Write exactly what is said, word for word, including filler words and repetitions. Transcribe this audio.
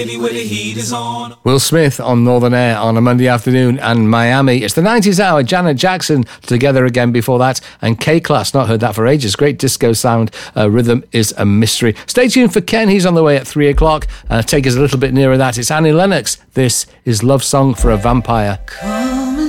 Where the heat is on. Will Smith on Northern Air on a Monday afternoon, and Miami. It's the nineties hour. Janet Jackson Together Again before that, and K-Class, not heard that for ages. Great disco sound. Uh, Rhythm is a Mystery. Stay tuned for Ken, he's on the way at three o'clock. Uh, take us a little bit nearer that. It's Annie Lennox. This is Love Song for a Vampire. Come